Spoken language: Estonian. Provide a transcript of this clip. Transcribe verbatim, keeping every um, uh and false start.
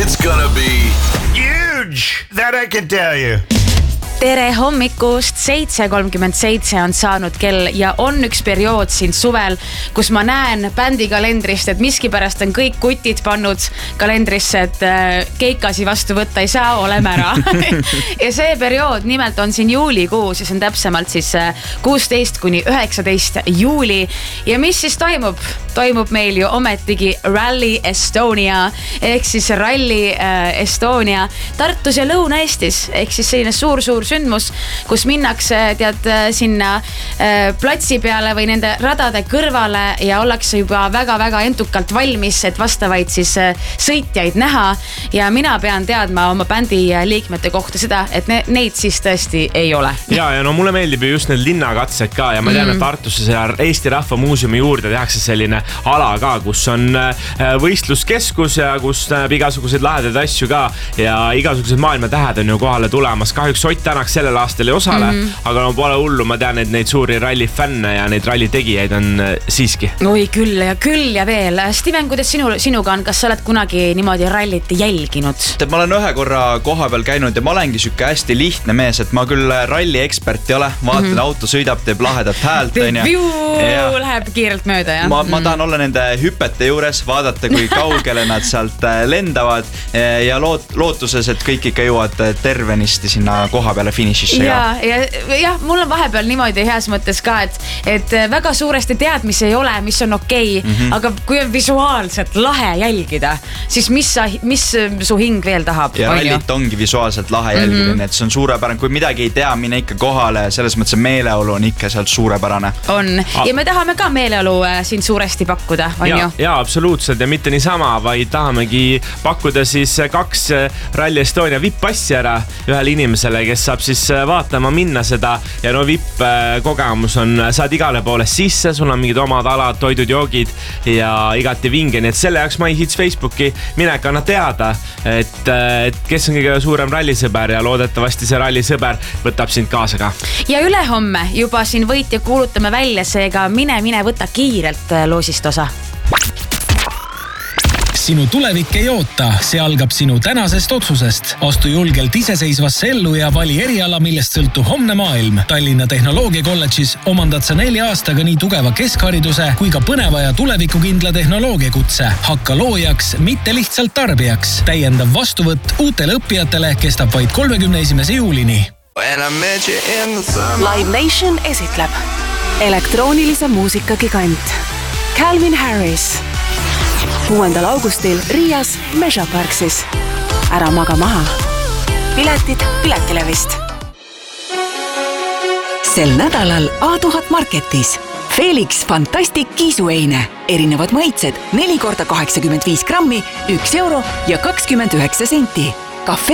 It's gonna be huge, that I can tell you. Tere hommikust, seitse kolmkümmend seitse on saanud kell ja on üks periood siin suvel, kus ma näen bändi kalendrist, et miskipärast on kõik kutid pannud kalendrisse, et keikasi vastu võtta ei saa, oleme ära. Ja see periood nimelt on siin juulikuus ja see on täpsemalt siis kuusteist kuni üheksateist juuli. Ja mis siis toimub? Toimub meil ju ometigi Rally Estonia ehk siis Rally Estonia Tartus ja Lõuna-Eestis ehk siis selline suur-suur sündmus, kus minnakse tead sinna platsi peale või nende radade kõrvale ja ollakse juba väga-väga entukalt valmis, et vastavaid siis sõitjaid näha. Ja mina pean teadma oma bändi liikmete kohta seda, et ne- neid siis tõesti ei ole. Ja, ja no mulle meeldib just need linnakatsed ka ja ma tean, et Tartusse seal Eesti Rahva Muuseumi juurde tehakse selline ala ka, kus on võistluskeskus ja kus näeb igasuguseid lahedaid asju ka ja igasugused maailma tähed on ju kohale tulemas. Kahjuks Ott tänaks sellel aastal ei osale, mm -hmm. aga no pole hullu, ma tean, et neid suuri ralli fänne ja neid ralli tegijaid on siiski. Oi küll ja küll ja veel. Steven, kuidas sinu, sinuga on? Kas sa oled kunagi niimoodi rallit jälginud? Ma olen ühe korra koha peal käinud ja ma olengi süke hästi lihtne mees, et ma küll ralli ekspert ei ole. Vaatan, mm -hmm. auto sõidab, teeb lahedat häält. Ja läheb kiirelt mööda, jah? Ma, ma tahan olla nende hüpete juures, vaadata, kui kaugele nad sealt lendavad ja loot, lootuses, et kõik ikka jõuavad tervenisti sinna koha peale finišisse. Ja, ja, ja mul on vahepeal niimoodi heas mõttes ka, et, et väga suuresti teadmisi ei ole, mis on okei, okay, mm -hmm. aga kui on visuaalselt lahe jälgida, siis mis, sa, mis su hing veel tahab? Ja rallit ongi visuaalselt lahe jälgida, mm -hmm. et see on suurepärane. Kui midagi ei tea, mine ikka kohale, selles mõttes meeleolu on ikka sealt suurepärane. On, ja me tahame ka meeleolu siin suuresti pakkuda, on ja, ju? Ja, absoluutselt ja mitte niisama, vaid tahamegi pakkuda siis kaks Rally Estonia V I P-passi ära ühele inimesele, kes saab siis vaatama minna seda ja no V I P-kogemus on, saad igale poole sisse, sul on mingid omad alad, toidud, joogid ja igati vinge, nii et selle jaoks My Hits Facebooki minek anna teada, et, et kes on kõige suurem rallisõber ja loodetavasti see rallisõber võtab sind kaasa ka. Ja ülehomme juba siin võitja kuulutame välja, seega mine, mine võta kiirelt loosist osa. Sinu tulevik ei oota, see algab sinu tänasest otsusest. Astu julgelt iseseisvasse ellu ja vali eriala, millest sõltub homne maailm. Tallinna Tehnoloogiakolledžis omandad sa nelja aastaga nii tugeva keskhariduse kui ka põneva ja tulevikukindla tehnoloogiakutse. Hakka loojaks, mitte lihtsalt tarbijaks. Täiendav vastuvõtt uutele õppijatele kestab vaid kolmekümne esimese juulini. Live Nation esitleb elektroonilise muusika gigant Calvin Harris kuuendal augustil Riias Measure Parksis. Ära maga maha. Piletid Piletilevist. Sel nädalal A tuhat Marketis Felix Fantastic kiisueine. Erinevad maitsed neli korda kaheksakümmend viis grammi, üks euro ja kakskümmend üheksa senti. Kahve